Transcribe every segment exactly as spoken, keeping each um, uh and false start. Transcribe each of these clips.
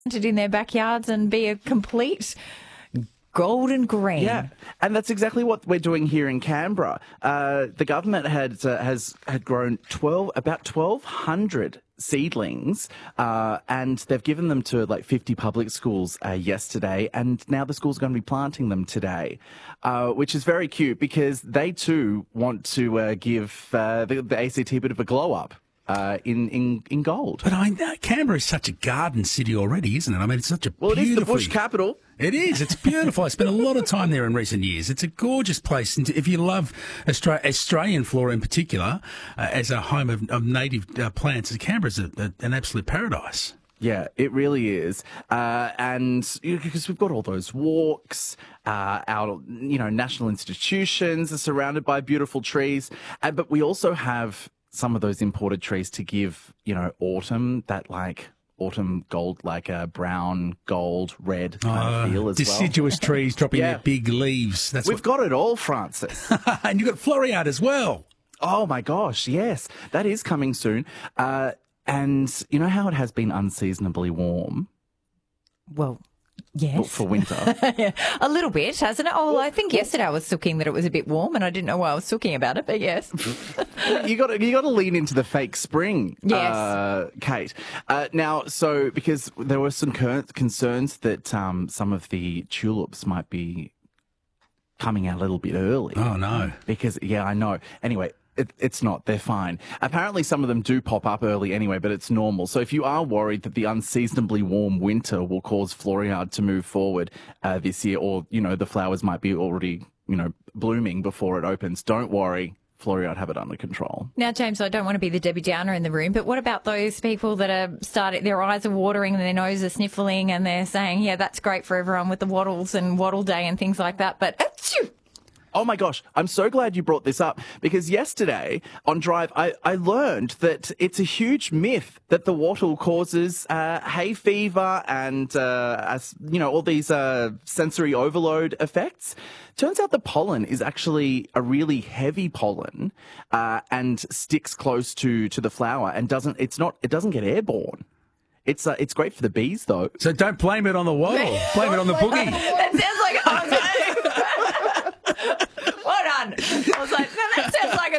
it in their backyards and be a complete golden green. Yeah, and that's exactly what we're doing here in Canberra. Uh, the government had uh, has had grown twelve about twelve hundred seedlings, uh, and they've given them to like fifty public schools uh, yesterday, and now the schools are going to be planting them today, uh, which is very cute because they too want to uh, give uh, the, the A C T a bit of a glow up. Uh, in, in, in gold. But I know Canberra is such a garden city already, isn't it? I mean, it's such a well, beautiful... Well, it is the bush capital. It is. It's beautiful. I spent a lot of time there in recent years. It's a gorgeous place. And if you love Austra- Australian flora in particular, uh, as a home of, of native uh, plants, Canberra's a, a, an absolute paradise. Yeah, it really is. Uh, and because we've got all those walks, uh, our, you know, national institutions are surrounded by beautiful trees. Uh, but we also have some of those imported trees to give, you know, autumn, that like autumn gold, like a brown, gold, red kind uh, of feel as deciduous well. trees dropping yeah. their big leaves. That's We've what... got it all, Francis. And you've got Floriade as well. Oh, my gosh, yes. That is coming soon. Uh, and you know how it has been unseasonably warm? Well... Yes. For winter. yeah, a little bit, hasn't it? Oh, well, I think yesterday I was sooking that it was a bit warm and I didn't know why I was sooking about it, but yes. you got to you got to lean into the fake spring, yes. uh, Kate. Uh, now, so because there were some cur- concerns that um, some of the tulips might be coming out a little bit early. Oh, no. Because, yeah, I know. Anyway, It, it's not. They're fine. Apparently, some of them do pop up early anyway, but it's normal. So if you are worried that the unseasonably warm winter will cause Floriade to move forward uh, this year, or, you know, the flowers might be already, you know, blooming before it opens, don't worry. Floriade have it under control. Now, James, I don't want to be the Debbie Downer in the room, but what about those people that are starting, their eyes are watering and their nose are sniffling and they're saying, yeah, that's great for everyone with the wattles and wattle day and things like that, but achoo! Oh, my gosh. I'm so glad you brought this up because yesterday on Drive, I, I learned that it's a huge myth that the wattle causes uh, hay fever and, uh, as, you know, all these uh, sensory overload effects. Turns out the pollen is actually a really heavy pollen uh, and sticks close to, to the flower and doesn't, it's not, it doesn't get airborne. It's uh, it's great for the bees, though. So don't blame it on the wattle. Blame it on the boogie. That sounds like... Oh, well done. I was like, no, that sounds like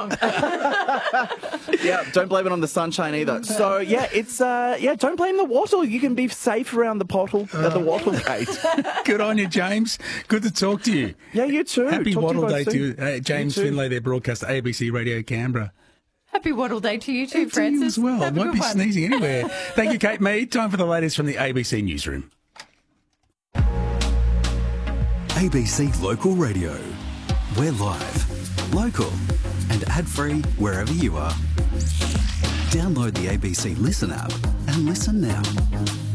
a song. Yeah, don't blame it on the sunshine either. So, yeah, it's, uh, yeah, don't blame the wattle. You can be safe around the pottle, uh, the wattle gate. Good on you, James. Good to talk to you. Yeah, you too. Happy Talk Wattle to Day you to you. Uh, James you Finlay, their broadcaster, A B C Radio Canberra. Happy Wattle Day to you too, And to Francis. you as well. Have a Won't good be one. sneezing anywhere. Thank you, Kate Mead. Time for the latest from the A B C Newsroom. A B C Local Radio. We're live, local and ad-free wherever you are. Download the A B C Listen app and listen now.